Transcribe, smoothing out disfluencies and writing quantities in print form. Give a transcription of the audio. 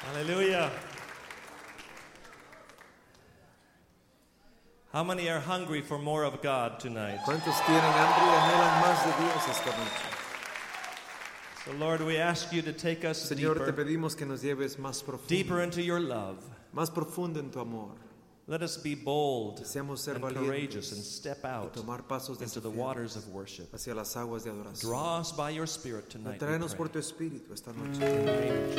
Hallelujah. How many are hungry for more of God tonight? ¿Cuántos tienen hambre y anhelan más de Dios esta noche? So Lord, we ask you to take us Señor, te deeper, pedimos que nos lleves más deeper profundo, into your love. más profundo en tu amor. Let us be bold Deseamos ser and courageous valientes and step y out tomar pasos into the desafiantes waters of worship. hacia las aguas de adoración. Draw us by your Spirit tonight. we Tráenos pray. por tu espíritu esta noche. In the name of